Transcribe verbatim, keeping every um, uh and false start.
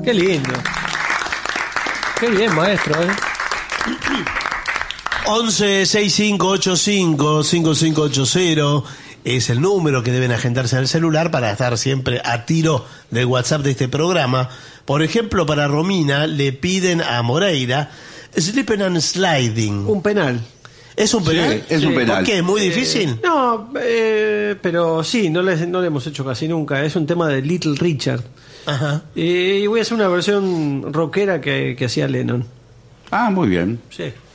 Qué lindo. Qué bien, maestro, ¿eh? once sesenta y cinco ochenta y cinco cincuenta y cinco ochenta es el número que deben agendarse en el celular para estar siempre a tiro del WhatsApp de este programa. Por ejemplo, para Romina le piden a Moreira Slipping and Sliding. Un penal. ¿Es un penal? Sí, es un penal. ¿Por qué? ¿Muy difícil? Eh, no, eh, pero sí, no le, no le hemos hecho casi nunca. Es un tema de Little Richard. Ajá. Y voy a hacer una versión rockera que, que hacía Lennon. Ah, muy bien. Sí.